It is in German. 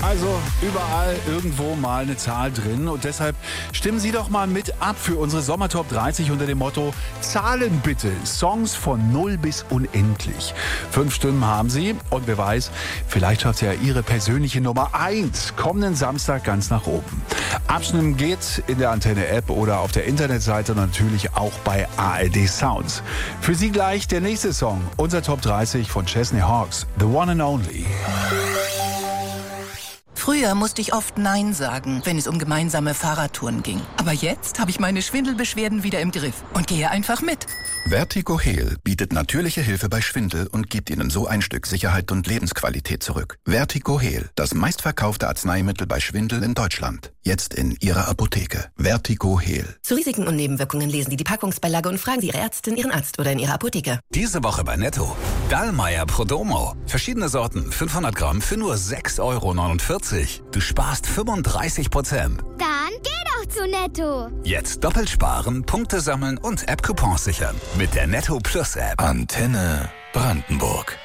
Also überall irgendwo mal eine Zahl drin und deshalb stimmen Sie doch mal mit ab für unsere Sommertop 30 unter dem Motto Zahlen bitte, Songs von 0 bis unendlich. 5 Stimmen haben Sie und wer weiß, vielleicht schafft ja Ihre persönliche Nummer 1 kommenden Samstag ganz nach oben. Abstimmen geht in der Antenne-App oder auf der Internetseite und natürlich auch bei ARD Sounds. Für Sie gleich der nächste Song, unser Top 30 von Chesney Hawkes, The One and Only. Früher musste ich oft Nein sagen, wenn es um gemeinsame Fahrradtouren ging. Aber jetzt habe ich meine Schwindelbeschwerden wieder im Griff und gehe einfach mit. Vertigo Heal bietet natürliche Hilfe bei Schwindel und gibt Ihnen so ein Stück Sicherheit und Lebensqualität zurück. Vertigo Heal, das meistverkaufte Arzneimittel bei Schwindel in Deutschland. Jetzt in Ihrer Apotheke. Vertigo Heal. Zu Risiken und Nebenwirkungen lesen Sie die Packungsbeilage und fragen Sie Ihre Ärztin, Ihren Arzt oder in Ihrer Apotheke. Diese Woche bei Netto. Dallmayr Prodomo. Verschiedene Sorten, 500 Gramm für nur 6,49 €. Du sparst 35%. Dann geh doch zu Netto. Jetzt doppelt sparen, Punkte sammeln und App-Coupons sichern. Mit der Netto Plus App. Antenne Brandenburg.